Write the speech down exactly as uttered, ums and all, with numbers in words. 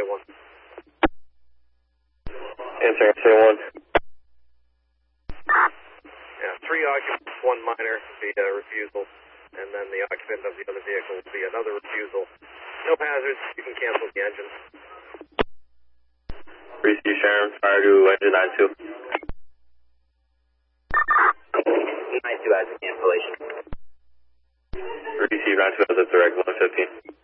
one. Answer X A one. Yeah, three occupants, one minor, be a refusal, and then the occupant of the other vehicle will be another refusal. No hazards, you can cancel the engine. Receive Sharon, fire to engine nine two. nine two has a cancellation. Receive nine two has a direct one fifteen.